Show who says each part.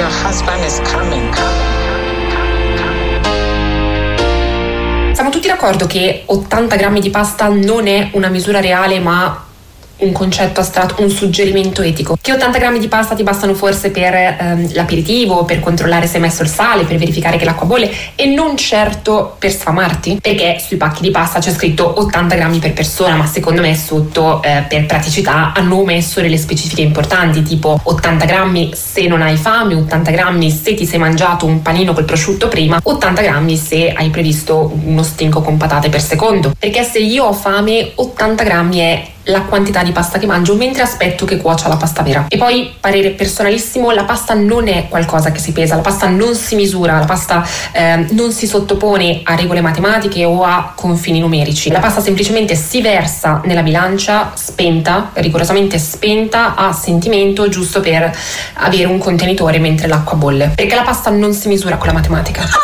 Speaker 1: Your husband is coming.
Speaker 2: Siamo tutti d'accordo che 80 grammi di pasta non è una misura reale, ma un concetto astratto, un suggerimento etico. Che 80 grammi di pasta ti bastano forse per l'aperitivo, per controllare se hai messo il sale, per verificare che l'acqua bolle, e non certo per sfamarti, perché sui pacchi di pasta c'è scritto 80 grammi per persona, ma secondo me sotto per praticità hanno omesso delle specifiche importanti, tipo 80 grammi se non hai fame, 80 grammi se ti sei mangiato un panino col prosciutto prima, 80 grammi se hai previsto uno stinco con patate per secondo, perché se io ho fame 80 grammi è la quantità di pasta che mangio mentre aspetto che cuocia la pasta vera. E poi, parere personalissimo, la pasta non è qualcosa che si pesa, la pasta non si misura, la pasta non si sottopone a regole matematiche o a confini numerici. La pasta semplicemente si versa nella bilancia spenta, rigorosamente spenta, a sentimento, giusto per avere un contenitore mentre l'acqua bolle, perché la pasta non si misura con la matematica.